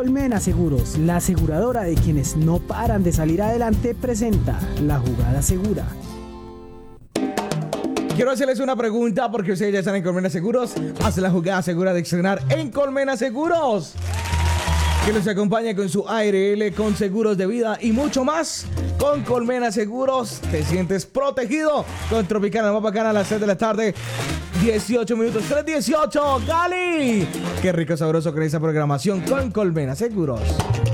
Colmena Seguros, la aseguradora de quienes no paran de salir adelante, presenta La Jugada Segura. Quiero hacerles una pregunta porque ustedes ya están en Colmena Seguros. Haz la jugada segura de accionar en Colmena Seguros. Que los acompañe con su ARL, con seguros de vida y mucho más. Con Colmena Seguros te sientes protegido. Con Tropicana, más bacana a las 6 de la tarde. 18 minutos, 3:18, Gali. Qué rico, sabroso con esa programación con Colmena Seguros.